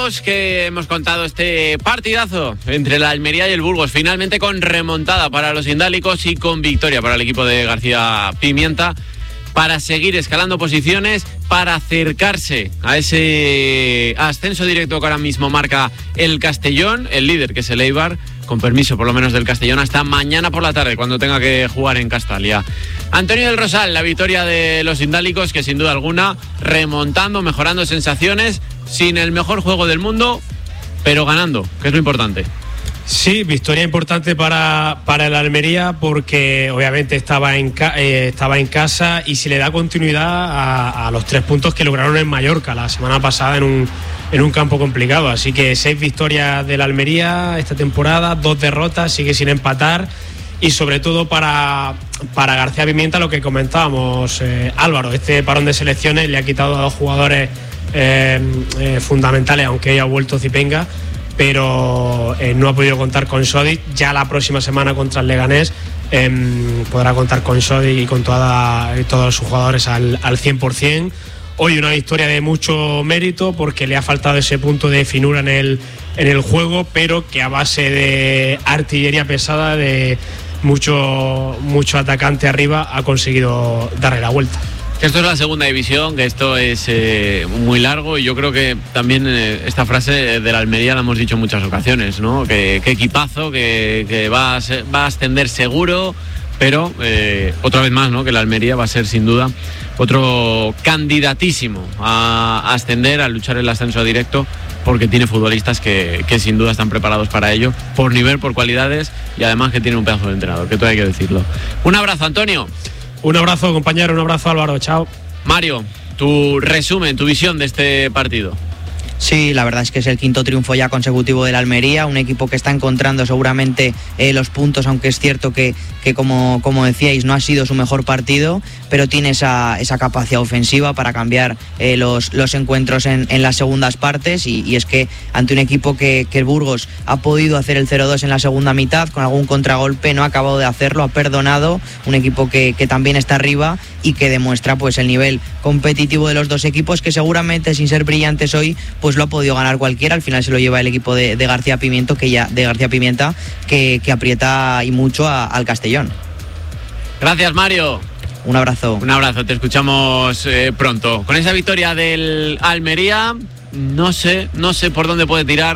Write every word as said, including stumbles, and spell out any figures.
Que hemos contado este partidazo entre la Almería y el Burgos, finalmente con remontada para los indálicos y con victoria para el equipo de García Pimienta, para seguir escalando posiciones, para acercarse a ese ascenso directo que ahora mismo marca el Castellón, el líder que es el Eibar, con permiso por lo menos del Castellón hasta mañana por la tarde cuando tenga que jugar en Castalia. Antonio del Rosal, la victoria de los indálicos, que sin duda alguna remontando, mejorando sensaciones, sin el mejor juego del mundo, pero ganando, que es lo importante. Sí, victoria importante para, para el Almería, porque obviamente estaba en, ca, eh, estaba en casa y se le da continuidad a, a los tres puntos que lograron en Mallorca la semana pasada en un, en un campo complicado. Así que seis victorias del Almería esta temporada, dos derrotas, sigue sin empatar. Y sobre todo para, para García Pimienta, lo que comentábamos, eh, Álvaro, este parón de selecciones le ha quitado a dos jugadores eh, eh, fundamentales, aunque haya vuelto Zipenga, pero eh, no ha podido contar con Sodic. Ya la próxima semana contra el Leganés eh, podrá contar con Sodic y con toda, todos sus jugadores al, al cien por ciento. Hoy una victoria de mucho mérito, porque le ha faltado ese punto de finura en el, en el juego, pero que a base de artillería pesada, de mucho, mucho atacante arriba, ha conseguido darle la vuelta. Esto es la segunda división, que esto es eh, muy largo, y yo creo que también eh, esta frase de la Almería la hemos dicho en muchas ocasiones, ¿no? Que, que equipazo, que, que va, a ser, va a ascender seguro, pero eh, otra vez más, ¿no? Que la Almería va a ser sin duda otro candidatísimo a, a ascender, a luchar el ascenso directo, porque tiene futbolistas que, que sin duda están preparados para ello, por nivel, por cualidades, y además que tiene un pedazo de entrenador, que todo hay que decirlo. Un abrazo, Antonio. Un abrazo, compañero, un abrazo, Álvaro, chao. Mario, tu resumen, tu visión de este partido. Sí, la verdad es que es el quinto triunfo ya consecutivo del Almería, un equipo que está encontrando seguramente eh, los puntos, aunque es cierto que, que como, como decíais, no ha sido su mejor partido, pero tiene esa, esa capacidad ofensiva para cambiar eh, los, los encuentros en, en las segundas partes, y, y es que ante un equipo que, que el Burgos ha podido hacer el cero dos en la segunda mitad, con algún contragolpe, no ha acabado de hacerlo, ha perdonado, un equipo que, que también está arriba y que demuestra pues el nivel competitivo de los dos equipos, que seguramente, sin ser brillantes hoy, pues lo ha podido ganar cualquiera. Al final se lo lleva el equipo de, de García Pimiento, que ya de García Pimienta, que, que aprieta y mucho a, al Castellón. Gracias, Mario. Un abrazo. Un abrazo, te escuchamos eh, pronto. Con esa victoria del Almería, no sé, no sé por dónde puede tirar